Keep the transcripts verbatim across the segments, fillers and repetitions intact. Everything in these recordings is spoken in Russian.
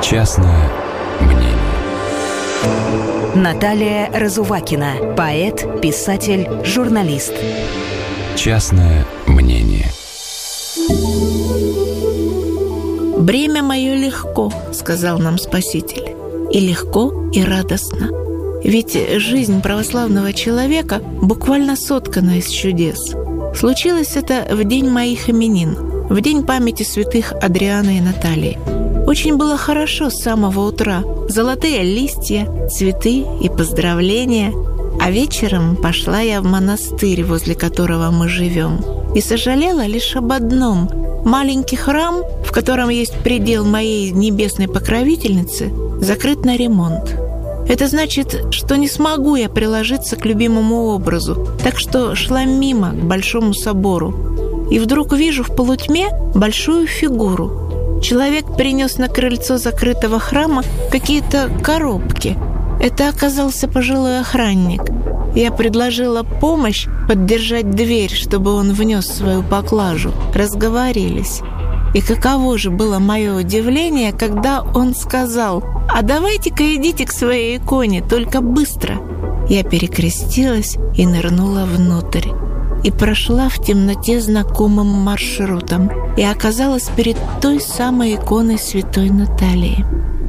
Частное мнение. Наталья Разувакина, поэт, писатель, журналист. Частное мнение. «Бремя мое легко, — сказал нам Спаситель, — и легко, и радостно. Ведь жизнь православного человека буквально соткана из чудес. Случилось это в день моих именин, в день памяти святых Адриана и Натальи. Очень было хорошо с самого утра. Золотые листья, цветы и поздравления. А вечером пошла я в монастырь, возле которого мы живем, и сожалела лишь об одном. Маленький храм, в котором есть предел моей небесной покровительницы, закрыт на ремонт. Это значит, что не смогу я приложиться к любимому образу, так что шла мимо к Большому собору. И вдруг вижу в полутьме большую фигуру. Человек принес на крыльцо закрытого храма какие-то коробки. Это оказался пожилой охранник. Я предложила помощь поддержать дверь, чтобы он внес свою поклажу. Разговорились. И каково же было мое удивление, когда он сказал: «А давайте-ка идите к своей иконе, только быстро». Я перекрестилась и нырнула внутрь. И прошла в темноте знакомым маршрутом и оказалась перед той самой иконой святой Натальи.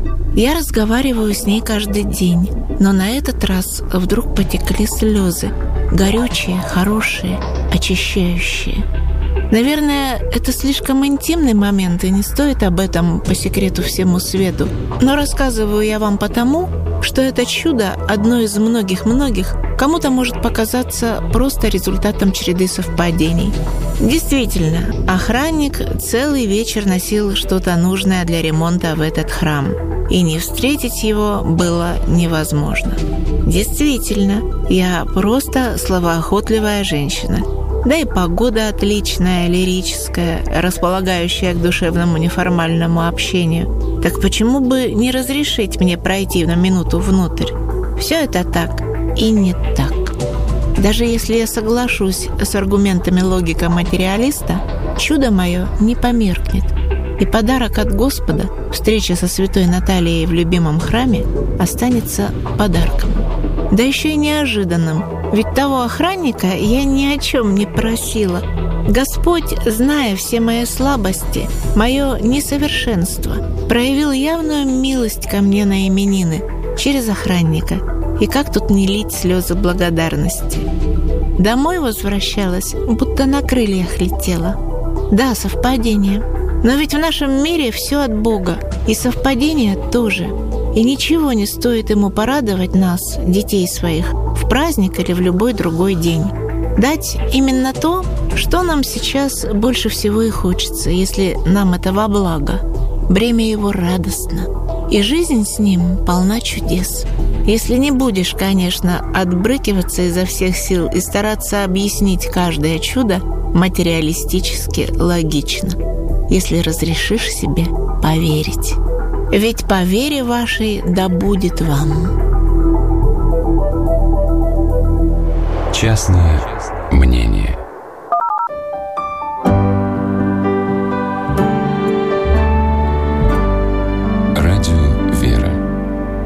Я разговариваю с ней каждый день, но на этот раз вдруг потекли слезы, горючие, хорошие, очищающие. Наверное, это слишком интимный момент, и не стоит об этом по секрету всему свету. Но рассказываю я вам потому, что это чудо, одно из многих-многих, кому-то может показаться просто результатом череды совпадений. Действительно, охранник целый вечер носил что-то нужное для ремонта в этот храм, и не встретить его было невозможно. Действительно, я просто словоохотливая женщина. Да и погода отличная, лирическая, располагающая к душевному неформальному общению. Так почему бы не разрешить мне пройти на минуту внутрь? Все это так и не так. Даже если я соглашусь с аргументами логика-материалиста, чудо мое не померкнет. И подарок от Господа, встреча со святой Натальей в любимом храме, останется подарком. Да еще и неожиданным. Ведь того охранника я ни о чем не просила. Господь, зная все мои слабости, мое несовершенство, проявил явную милость ко мне на именины через охранника. И как тут не лить слезы благодарности? Домой возвращалась, будто на крыльях летела. Да, совпадение. Но ведь в нашем мире все от Бога, и совпадения тоже. И ничего не стоит ему порадовать нас, детей своих, в праздник или в любой другой день. Дать именно то, что нам сейчас больше всего и хочется, если нам это во благо. Бремя его радостно, и жизнь с ним полна чудес. Если не будешь, конечно, отбрыкиваться изо всех сил и стараться объяснить каждое чудо материалистически логично. Если разрешишь себе поверить. Ведь по вере вашей да будет вам. Частное мнение.